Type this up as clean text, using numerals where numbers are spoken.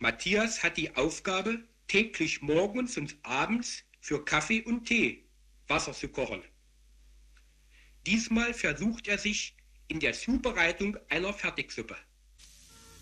Matthias hat die Aufgabe, täglich morgens und abends für Kaffee und Tee Wasser zu kochen. Diesmal versucht er sich in der Zubereitung einer Fertigsuppe.